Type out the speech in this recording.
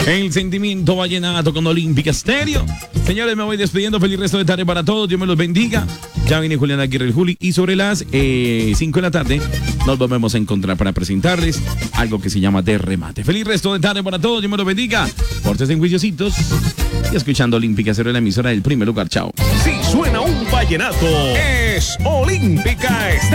El sentimiento vallenato con Olímpica Estéreo. Señores, me voy despidiendo. Feliz resto de tarde para todos. Dios me los bendiga. Ya viene Julián Aguirre, el Juli. Y sobre las 5 de la tarde nos volvemos a encontrar para presentarles algo que se llama De Remate. Feliz resto de tarde para todos. Dios me los bendiga. Pórtense en juiciositos. Y escuchando Olímpica Estéreo, la emisora del primer lugar. Chao. Si suena un vallenato, es Olímpica Estéreo.